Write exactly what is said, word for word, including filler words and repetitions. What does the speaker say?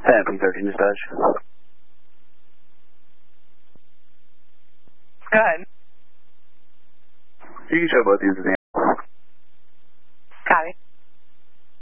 Phantom thirteen dispatch. Go ahead. You can show both these as the